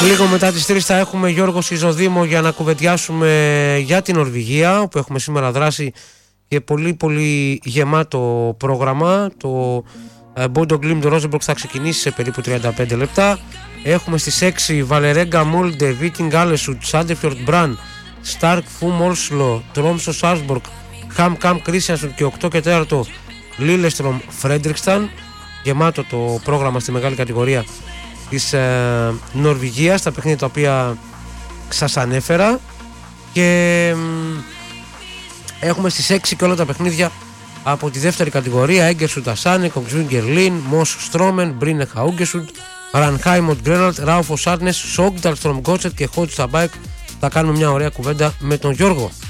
Λίγο μετά τις 3 θα έχουμε Γιώργο Σιζοδήμο για να κουβεντιάσουμε για την Νορβηγία, όπου έχουμε σήμερα δράση και πολύ πολύ γεμάτο πρόγραμμα. Το Bodo Glimt Rosenborg θα ξεκινήσει σε περίπου 35 λεπτά. Έχουμε στις 6 Βαλερέγκα Μόλντε, Βίκινγκ Άλεσουτ, Σάντεφιορτ Μπραν, Σταρκ Φούμ Όλσλο, Τρόμσο Σάρσμπορκ, Χαμ Καμ Κρίσιανσον και 8 και 4 Λίλεστρομ Φρέντρικσταν. Γεμάτο το πρόγραμμα στη μεγάλη κατηγορία της Νορβηγίας, τα παιχνίδια τα οποία σας ανέφερα, και έχουμε στις 6 και όλα τα παιχνίδια από τη δεύτερη κατηγορία. Έγκερσουτ Ασάνε, Κοξβίνγκερ Λίν, Μος Στρόμεν, Μπρίνε Χαούγκεσουτ, Ρανχάιμοντ Γκρέναλτ, Ράουφο Σάρνες, Σόγκταλστρομ Γκότσετ και Χότ Σταμπάικ. Θα κάνουμε μια ωραία κουβέντα με τον Γιώργο.